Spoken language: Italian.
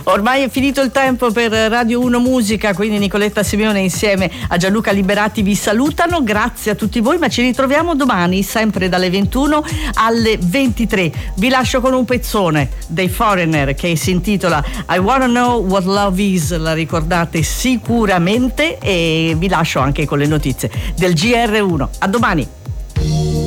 Ormai è finito il tempo per Radio 1 Musica, quindi Nicoletta Simeone insieme a Gianluca Liberati vi salutano. Grazie a tutti voi, ma ci ritroviamo domani sempre dalle 21 alle 23. Vi lascio con un pezzone dei Foreigner che si intitola I Wanna Know What Love Is, la ricordate sicuramente, e vi lascio anche con le notizie del GR1. A domani.